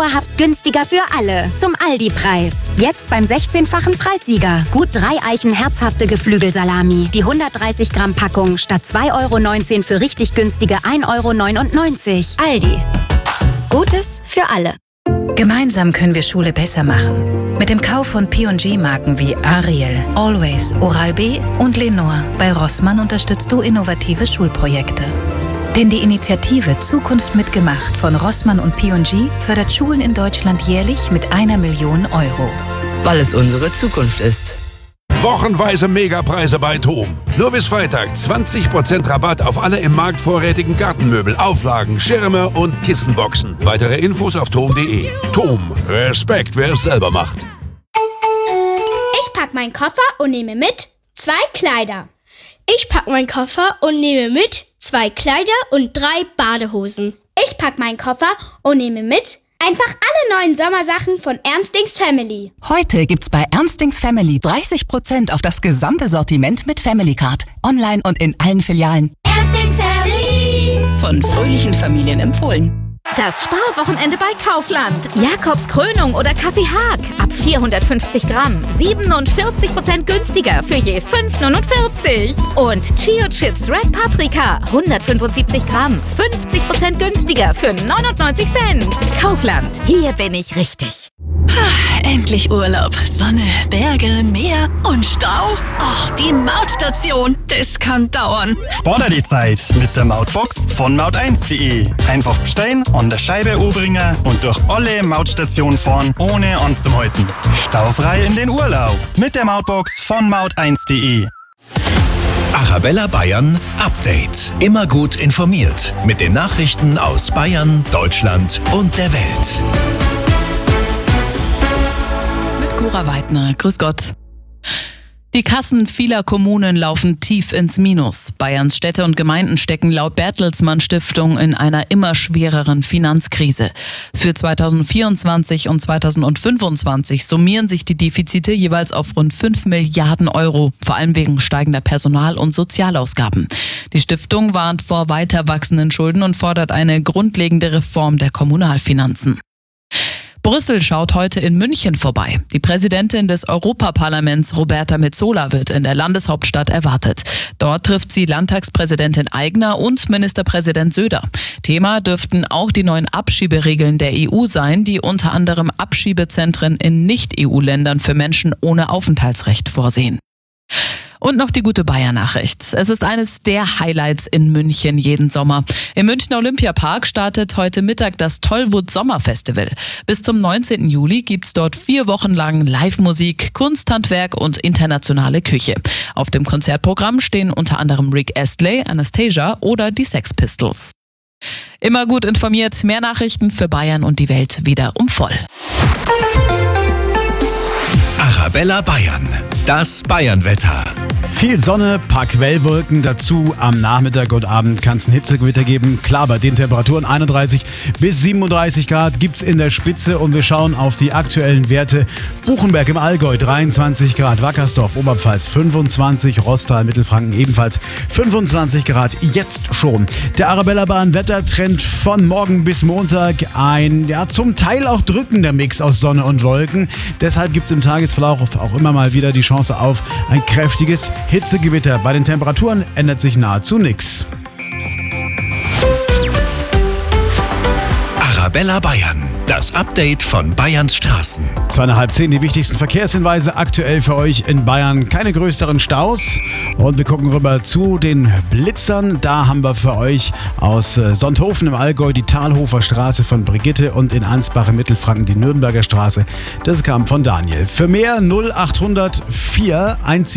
dauerhaft günstiger für alle. Zum Aldi-Preis. Jetzt beim 16-fachen Preissieger. Gut 3 Eichen herzhafte Geflügelsalami. Die 130 Gramm Packung statt 2,19 € für richtig günstige 1,99 €. Aldi. Gutes für alle. Gemeinsam können wir Schule besser machen. Mit dem Kauf von P&G-Marken wie Ariel, Always, Oral-B und Lenore bei Rossmann unterstützt du innovative Schulprojekte. Denn die Initiative Zukunft mitgemacht von Rossmann und P&G fördert Schulen in Deutschland jährlich mit 1 Million €. Weil es unsere Zukunft ist. Wochenweise Megapreise bei TOM. Nur bis Freitag 20% Rabatt auf alle im Markt vorrätigen Gartenmöbel, Auflagen, Schirme und Kissenboxen. Weitere Infos auf tom.de. TOM. Respekt, wer es selber macht. Ich pack meinen Koffer und nehme mit 2 Kleider. Ich pack meinen Koffer und nehme mit 2 Kleider und 3 Badehosen. Ich pack meinen Koffer und nehme mit einfach alle neuen Sommersachen von Ernstings Family. Heute gibt's bei Ernstings Family 30% auf das gesamte Sortiment mit Family Card. Online und in allen Filialen. Ernstings Family. Von fröhlichen Familien empfohlen. Das Sparwochenende bei Kaufland. Jakobs Krönung oder Kaffee Haag. Ab 450 Gramm. 47% günstiger für je 5,49 €. Und Chio Chips Red Paprika. 175 Gramm. 50% günstiger für 99 Cent. Kaufland. Hier bin ich richtig. Endlich Urlaub. Sonne, Berge, Meer und Stau. Oh, die Mautstation. Das kann dauern. Spart dir die Zeit mit der Mautbox von maut1.de. Einfach bestellen, an der Scheibe anbringen und durch alle Mautstationen fahren, ohne anzuhalten. Staufrei in den Urlaub mit der Mautbox von maut1.de. Arabella Bayern Update. Immer gut informiert mit den Nachrichten aus Bayern, Deutschland und der Welt. Cora Weidner, grüß Gott. Die Kassen vieler Kommunen laufen tief ins Minus. Bayerns Städte und Gemeinden stecken laut Bertelsmann Stiftung in einer immer schwereren Finanzkrise. Für 2024 und 2025 summieren sich die Defizite jeweils auf rund 5 Milliarden €, vor allem wegen steigender Personal- und Sozialausgaben. Die Stiftung warnt vor weiter wachsenden Schulden und fordert eine grundlegende Reform der Kommunalfinanzen. Brüssel schaut heute in München vorbei. Die Präsidentin des Europaparlaments, Roberta Metsola, wird in der Landeshauptstadt erwartet. Dort trifft sie Landtagspräsidentin Aigner und Ministerpräsident Söder. Thema dürften auch die neuen Abschieberegeln der EU sein, die unter anderem Abschiebezentren in Nicht-EU-Ländern für Menschen ohne Aufenthaltsrecht vorsehen. Und noch die gute Bayern-Nachricht. Es ist eines der Highlights in München jeden Sommer. Im Münchner Olympiapark startet heute Mittag das Tollwood Sommerfestival. Bis zum 19. Juli gibt's dort 4 Wochen lang Live-Musik, Kunsthandwerk und internationale Küche. Auf dem Konzertprogramm stehen unter anderem Rick Astley, Anastasia oder die Sex Pistols. Immer gut informiert, mehr Nachrichten für Bayern und die Welt wieder um voll. Arabella Bayern. Das Bayernwetter. Viel Sonne, paar Quellwolken dazu. Am Nachmittag und Abend kann es ein Hitzegewitter geben. Klar, bei den Temperaturen 31 bis 37 Grad gibt's in der Spitze. Und wir schauen auf die aktuellen Werte. Buchenberg im Allgäu 23 Grad, Wackersdorf, Oberpfalz 25, Rostal, Mittelfranken ebenfalls 25 Grad jetzt schon. Der Arabella Bahn Wettertrend von morgen bis Montag ein zum Teil auch drückender Mix aus Sonne und Wolken. Deshalb gibt's im Tagesverlauf auch immer mal wieder die Chance auf ein kräftiges Hitzegewitter. Bei den Temperaturen ändert sich nahezu nichts. Arabella Bayern. Das Update von Bayerns Straßen. 9:30, die wichtigsten Verkehrshinweise aktuell für euch in Bayern. Keine größeren Staus. Und wir gucken rüber zu den Blitzern. Da haben wir für euch aus Sonthofen im Allgäu die Talhofer Straße von Brigitte und in Ansbach im Mittelfranken die Nürnberger Straße. Das kam von Daniel. Für mehr 0800 4